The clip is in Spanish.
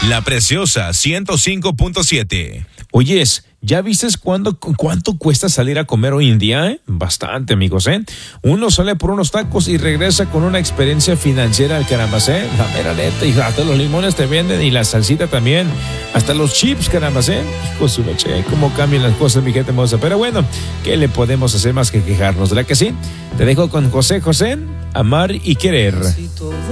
La Preciosa 105.7. Oyes, ¿ya viste cuánto cuesta salir a comer hoy en día? Bastante, amigos, ¿eh? Uno sale por unos tacos y regresa con una experiencia financiera al carambas, ¿eh? La mera neta, y hasta los limones te venden y la salsita también. Hasta los chips, carambas, ¿eh? Hijo su leche, cómo cambian las cosas, mi gente hermosa. Pero bueno, ¿qué le podemos hacer más que quejarnos? ¿Verdad que sí? Te dejo con José José, Amar y Querer.